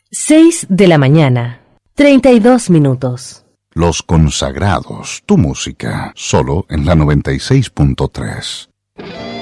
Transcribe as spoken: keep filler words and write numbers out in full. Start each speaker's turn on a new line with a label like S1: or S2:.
S1: Seis de la mañana, treinta y dos minutos.
S2: Los Consagrados, tu música, solo en la noventa y seis punto tres.